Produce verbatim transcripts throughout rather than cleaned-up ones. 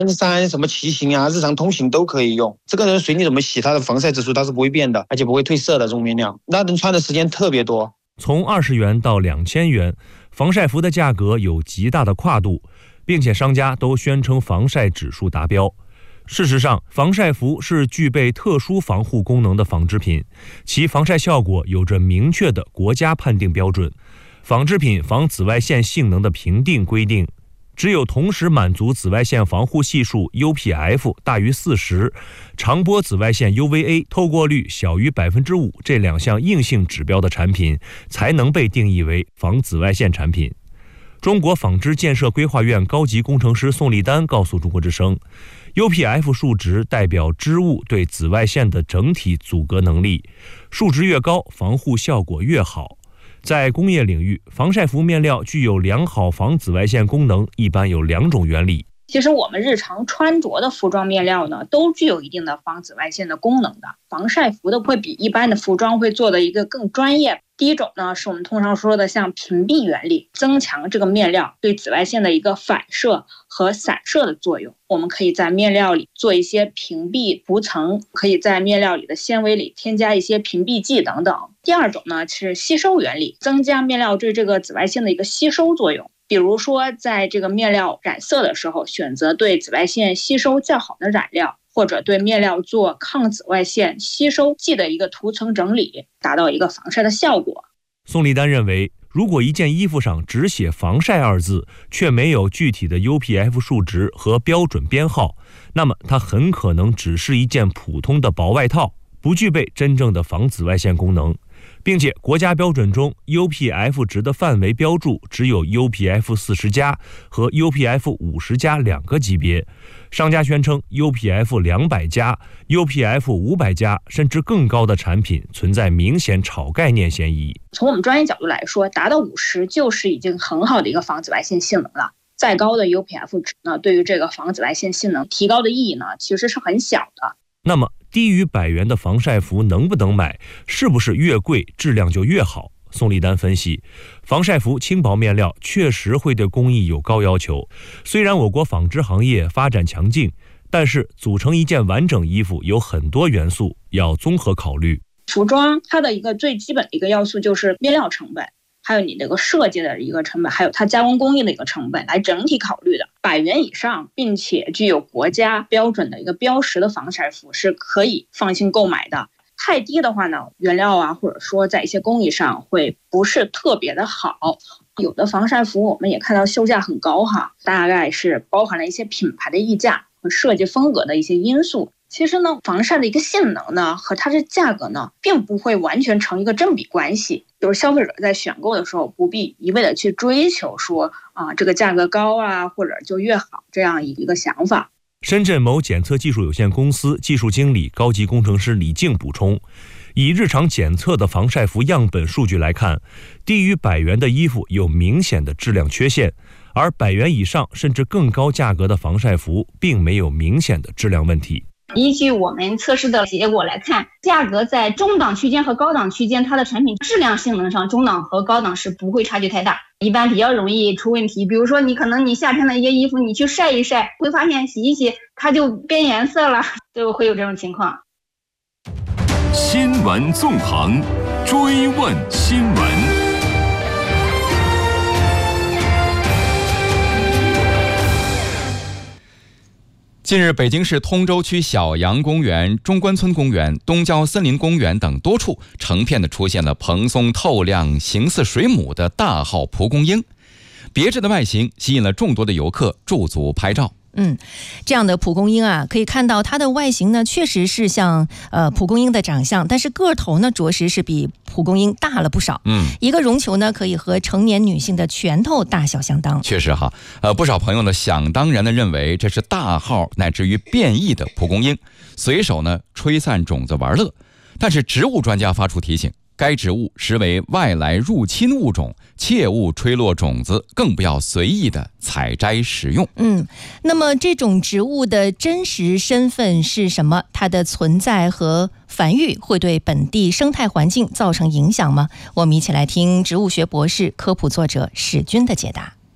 登山、什么骑行啊、日常通行都可以用。这个人随你怎么洗，它的防晒指数它是不会变的，而且不会褪色的这种面料，那能穿的时间特别多。 从二十元到两千元，防晒服的价格有极大的跨度，并且商家都宣称防晒指数达标。事实上，防晒服是具备特殊防护功能的纺织品，其防晒效果有着明确的国家判定标准。纺织品防紫外线性能的评定规定，只有同时满足紫外线防护系数 U P F 大于四十，长波紫外线 U V A 透过率小于 百分之五 这两项硬性指标的产品，才能被定义为防紫外线产品。中国纺织建设规划院高级工程师宋立丹告诉中国之声， U P F 数值代表织物对紫外线的整体阻隔能力，数值越高，防护效果越好。在工业领域，防晒服面料具有良好防紫外线功能，一般有两种原理。 其实我们日常穿着的服装面料呢，都具有一定的防紫外线的功能的。防晒服的会比一般的服装会做的一个更专业。第一种呢，是我们通常说的像屏蔽原理，增强这个面料对紫外线的一个反射和散射的作用。我们可以在面料里做一些屏蔽涂层，可以在面料里的纤维里添加一些屏蔽剂等等。第二种呢是吸收原理，增加面料对这个紫外线的一个吸收作用。比如说在这个面料染色的时候，选择对紫外线吸收较好的染料，或者对面料做抗紫外线吸收剂的一个涂层整理，达到一个防晒的效果。 宋立丹认为，如果一件衣服上只写防晒二字，却没有具体的 U P F 数值和标准编号，那么它很可能只是一件普通的薄外套，不具备真正的防紫外线功能。并且国家标准中 U P F 值的范围标注只有 U P F 四十 加和 U P F 五十 加两个级别，商家宣称 U P F 两百 加、U P F 五百 加甚至更高的产品存在明显炒概念嫌疑。 从我们专业角度来说，达到五十就是已经很好的一个防紫外线性能了。再高的 U P F 值呢，对于这个防紫外线性能提高的意义呢，其实是很小的。 那么低于百元的防晒服能不能买？是不是越贵质量就越好？宋立丹分析，防晒服轻薄面料确实会对工艺有高要求。虽然我国纺织行业发展强劲，但是组成一件完整衣服有很多元素要综合考虑。 服装它的一个最基本的一个要素就是面料成本，还有你这个设计的一个成本，还有它加工工艺的一个成本来整体考虑的。百元以上并且具有国家标准的一个标识的防晒服是可以放心购买的。太低的话呢，原料啊或者说在一些工艺上会不是特别的好。有的防晒服我们也看到售价很高哈，大概是包含了一些品牌的溢价和设计风格的一些因素。其实呢，防晒的一个性能呢和它的价格呢并不会完全成一个正比关系，就是消费者在选购的时候不必一味的去追求说啊这个价格高啊或者就越好这样一个想法。 深圳某检测技术有限公司技术经理高级工程师李静补充，以日常检测的防晒服样本数据来看，低于百元的衣服有明显的质量缺陷，而百元以上甚至更高价格的防晒服并没有明显的质量问题。 依据我们测试的结果来看，价格在中档区间和高档区间，它的产品质量性能上，中档和高档是不会差距太大，一般比较容易出问题。比如说你可能你夏天的一些衣服你去晒一晒，会发现洗一洗它就变颜色了，就会有这种情况。 新闻纵横，追问新闻。 近日，北京市通州区小杨公园、中关村公园、东郊森林公园等多处成片的出现了蓬松透亮、形似水母的大号蒲公英，别致的外形吸引了众多的游客驻足拍照。 嗯，这样的蒲公英啊，可以看到它的外形呢，确实是像呃蒲公英的长相，但是个头呢，着实是比蒲公英大了不少。嗯，一个绒球呢，可以和成年女性的拳头大小相当。 确实哈，呃，不少朋友呢，想当然的认为这是大号乃至于变异的蒲公英，随手呢吹散种子玩乐。但是植物专家发出提醒，该植物实为外来入侵物种，切勿吹落种子，更不要随意的采摘食用。 嗯，那么这种植物的真实身份是什么？它的存在和繁育会对本地生态环境造成影响吗？我们一起来听植物学博士、科普作者史军的解答。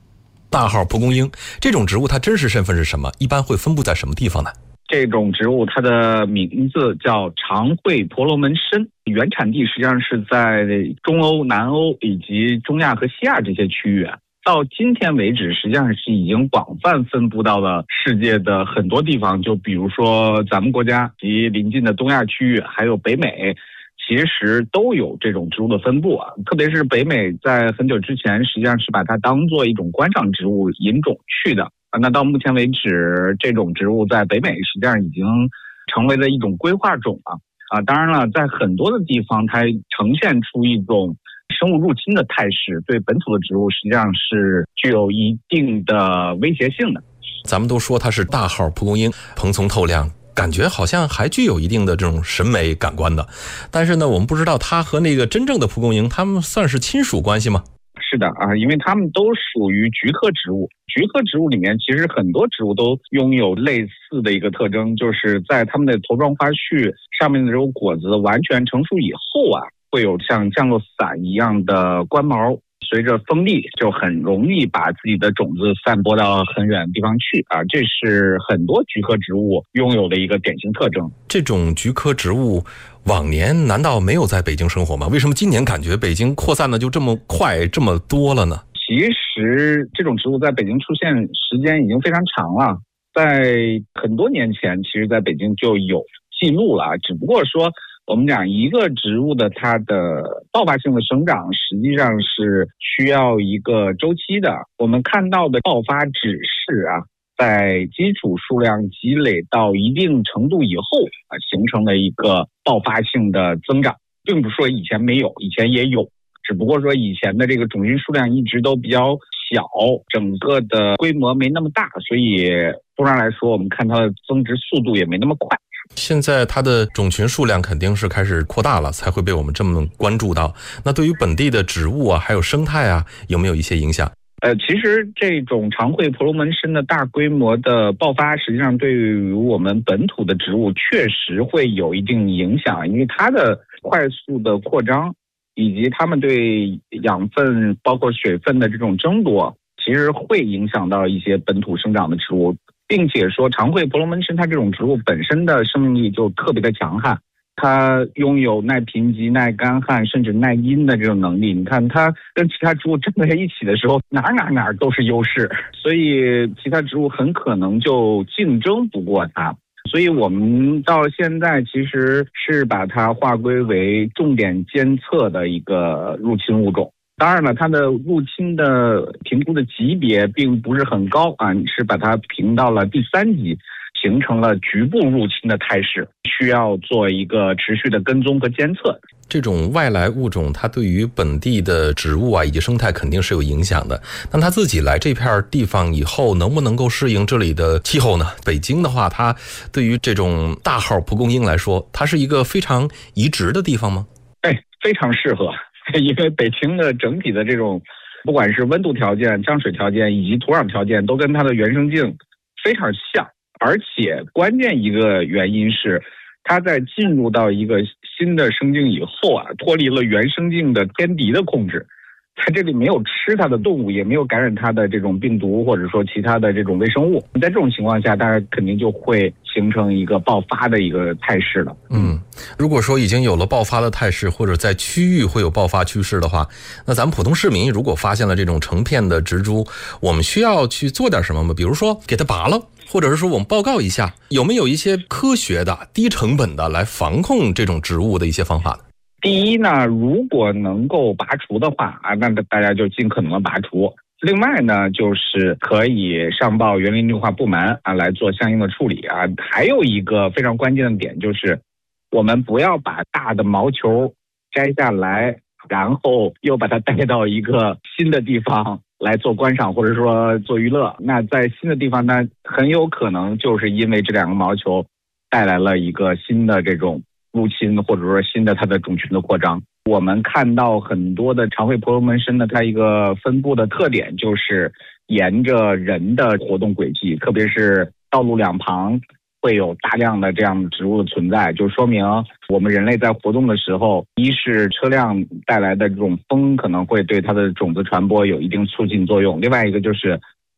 大号蒲公英这种植物它真实身份是什么？一般会分布在什么地方呢？ 这种植物它的名字叫长喙婆罗门参，原产地实际上是在中欧、南欧以及中亚和西亚这些区域。到今天为止，实际上是已经广泛分布到了世界的很多地方，就比如说咱们国家及邻近的东亚区域，还有北美，其实都有这种植物的分布啊。特别是北美在很久之前实际上是把它当做一种观赏植物引种去的。那到目前为止，这种植物在北美实际上已经成为了一种规划种了啊。当然了，在很多的地方，它呈现出一种生物入侵的态势，对本土的植物实际上是具有一定的威胁性的。 咱们都说它是大号蒲公英，蓬松透亮，感觉好像还具有一定的这种审美感官的。但是呢，我们不知道它和那个真正的蒲公英，它们算是亲属关系吗？ 是的啊，因为它们都属于菊科植物。菊科植物里面，其实很多植物都拥有类似的一个特征，就是在它们的头状花序上面的这种果子完全成熟以后啊，会有像降落伞一样的冠毛，随着风力就很容易把自己的种子散播到很远的地方去啊，这是很多菊科植物拥有的一个典型特征。 这种菊科植物往年难道没有在北京生活吗？为什么今年感觉北京扩散的就这么快这么多了呢？ 其实这种植物在北京出现时间已经非常长了，在很多年前其实在北京就有记录了，只不过说我们讲一个植物的它的爆发性的生长实际上是需要一个周期的。我们看到的爆发只是啊，在基础数量积累到一定程度以后啊，形成了一个爆发性的增长，并不是说以前没有，以前也有，只不过说以前的这个种菌数量一直都比较小，整个的规模没那么大，所以不然来说我们看它的增殖速度也没那么快。 现在它的种群数量肯定是开始扩大了，才会被我们这么关注到。那对于本地的植物啊，还有生态啊，有没有一些影响？ 呃，其实这种长喙婆罗门参的大规模的爆发，实际上对于我们本土的植物确实会有一定影响，因为它的快速的扩张以及它们对养分包括水分的这种争夺，其实会影响到一些本土生长的植物。并且说长喙婆罗门参它这种植物本身的生命力就特别的强悍，它拥有耐贫瘠、耐干旱甚至耐阴的这种能力。你看它跟其他植物站在一起的时候，哪哪哪都是优势，所以其他植物很可能就竞争不过它。所以我们到现在其实是把它划归为重点监测的一个入侵物种。当然了，它的入侵的评估的级别并不是很高啊，你是把它评到了第三级，形成了局部入侵的态势，需要做一个持续的跟踪和监测。 这种外来物种它对于本地的植物啊以及生态肯定是有影响的。那它自己来这片地方以后能不能够适应这里的气候呢？北京的话，它对于这种大号蒲公英来说，它是一个非常宜植的地方吗？ 哎，非常适合。因为北京的整体的这种不管是温度条件、降水条件以及土壤条件都跟它的原生境非常像，而且关键一个原因是它在进入到一个新的生境以后啊，脱离了原生境的天敌的控制，它这里没有吃它的动物，也没有感染它的这种病毒或者说其他的这种微生物，在这种情况下，大家肯定就会形成一个爆发的一个态势了。 嗯，如果说已经有了爆发的态势，或者在区域会有爆发趋势的话，那咱们普通市民如果发现了这种成片的植株，我们需要去做点什么吗？比如说给它拔了，或者是说我们报告一下，有没有一些科学的、低成本的来防控这种植物的一些方法呢？ 第一呢，如果能够拔除的话啊，那大家就尽可能的拔除。另外呢，就是可以上报园林绿化部门啊来做相应的处理啊。还有一个非常关键的点就是，我们不要把大的毛球摘下来，然后又把它带到一个新的地方来做观赏或者说做娱乐。那在新的地方呢，很有可能就是因为这两个毛球带来了一个新的这种入侵，或者说新的它的种群的扩张。我们看到很多的长喙婆罗门参的它一个分布的特点就是沿着人的活动轨迹，特别是道路两旁会有大量的这样的植物的存在，就说明我们人类在活动的时候，一是车辆带来的这种风可能会对它的种子传播有一定促进作用，另外一个就是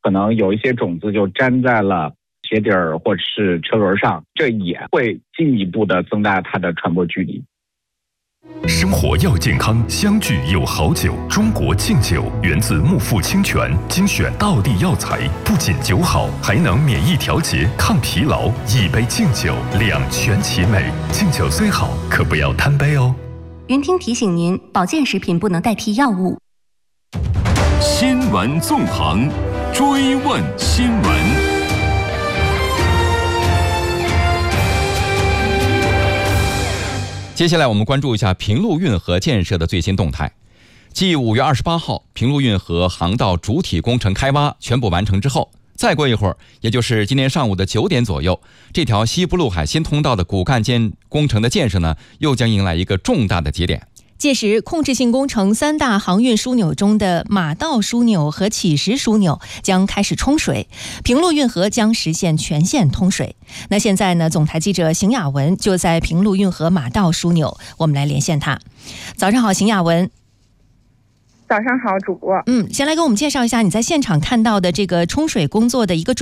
可能有一些种子就粘在了鞋底儿或者是车轮上，这也会进一步的增大它的传播距离。 生活要健康，相聚有好酒。中国敬酒源自木富清泉精选道地药材，不仅酒好，还能免疫调节、抗疲劳。一杯敬酒，两全其美。敬酒虽好，可不要贪杯哦。 云听提醒您，保健食品不能代替药物。 新闻纵横，追问新闻。 接下来我们关注一下平陆运河建设的最新动态。继五月二十八号平陆运河航道主体工程开挖全部完成之后，再过一会儿，也就是今天上午的九点左右，这条西部陆海新通道的骨干间工程的建设呢，又将迎来一个重大的节点。 届时，控制性工程三大航运枢纽中的马道枢纽和起石枢纽将开始冲水，平陆运河将实现全线通水。那现在呢，总台记者邢雅文就在平陆运河马道枢纽，我们来连线他。早上好，邢雅文。 早上好，主播。 嗯，先来给我们介绍一下你在现场看到的这个冲水工作的一个